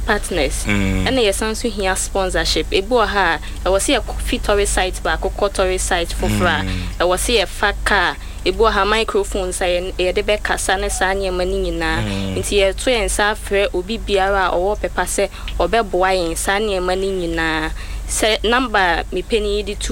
partners and ye sanso hia sponsorship ebu ha e wo se ye fit tourist site ba ko tourist site fofra e wo se ye faka ebu ha microphone say ye de be kasa ne sa nyema ni nyina nti ye to ye nsa frɛ obi biara owo pepa se obeboa ye nsa nyema ni nyina se number me peni di